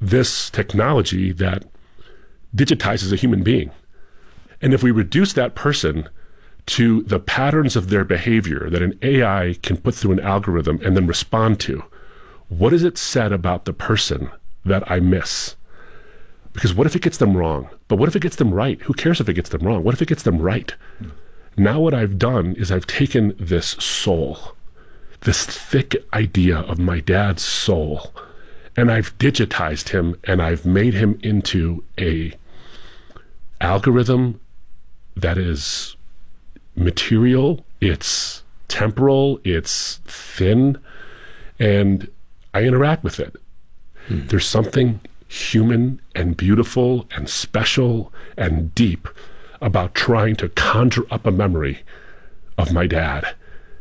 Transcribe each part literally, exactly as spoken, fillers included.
this technology that digitizes a human being. And if we reduce that person to the patterns of their behavior that an A I can put through an algorithm and then respond to, what is it said about the person that I miss? Because what if it gets them wrong? But what if it gets them right? Who cares if it gets them wrong? What if it gets them right? Mm. Now what I've done is I've taken this soul, this thick idea of my dad's soul, and I've digitized him and I've made him into a algorithm that is material, it's temporal, it's thin, and I interact with it. Hmm. There's something human and beautiful and special and deep about trying to conjure up a memory of my dad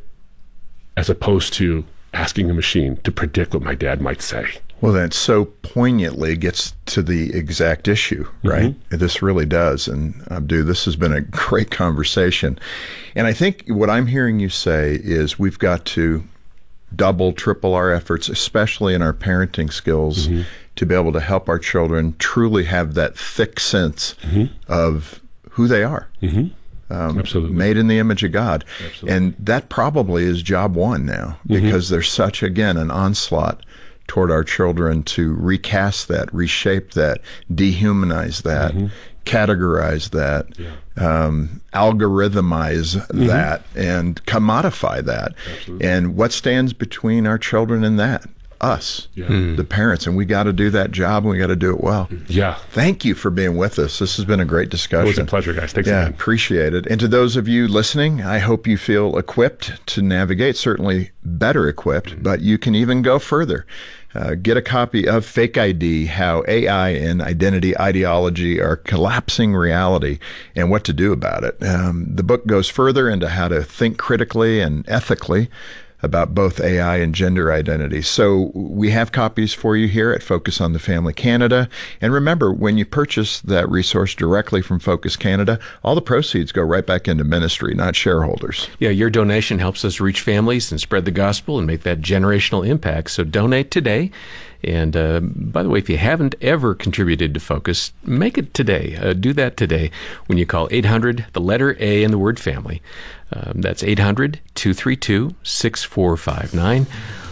as opposed to asking a machine to predict what my dad might say. Well, that so poignantly gets to the exact issue, right? Mm-hmm. This really does. And Abdu, this has been a great conversation. And I think what I'm hearing you say is we've got to double, triple our efforts, especially in our parenting skills, mm-hmm. to be able to help our children truly have that thick sense mm-hmm. of who they are. Mm-hmm. Um, Absolutely. Made in the image of God. Absolutely. And that probably is job one now, because mm-hmm. there's such, again, an onslaught toward our children to recast that, reshape that, dehumanize that, mm-hmm. categorize that, yeah. um, algorithmize mm-hmm. that, and commodify that. Absolutely. And what stands between our children and that? Us, yeah. mm. the parents, and we got to do that job, and we got to do it well. Yeah. Thank you for being with us. This has been a great discussion. It was a pleasure, guys. Thanks yeah, again. Appreciate it. And to those of you listening, I hope you feel equipped to navigate, certainly better equipped, mm-hmm. but you can even go further. Uh, get a copy of Fake I D, How A I and Identity Ideology Are Collapsing Reality, and What to Do About It. Um, the book goes further into how to think critically and ethically about both A I and gender identity. So we have copies for you here at Focus on the Family Canada. And remember, when you purchase that resource directly from Focus Canada, all the proceeds go right back into ministry, not shareholders. Yeah, your donation helps us reach families and spread the gospel and make that generational impact. So donate today. And uh, by the way, if you haven't ever contributed to Focus, make it today. Uh, do that today when you call eight hundred, the letter A, and the word family. Um, that's eight hundred, two three two, six four five nine.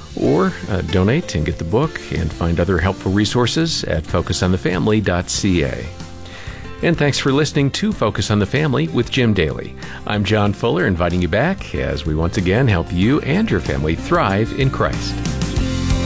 Or uh, donate and get the book and find other helpful resources at focus on the family dot c a. And thanks for listening to Focus on the Family with Jim Daly. I'm John Fuller, inviting you back as we once again help you and your family thrive in Christ.